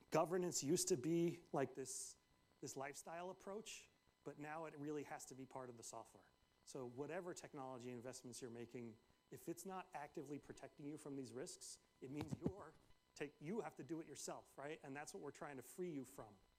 governance used to be like this lifestyle approach, but now it really has to be part of the software. So whatever technology investments you're making, if it's not actively protecting you from these risks, it means you have to do it yourself, right? And that's what we're trying to free you from.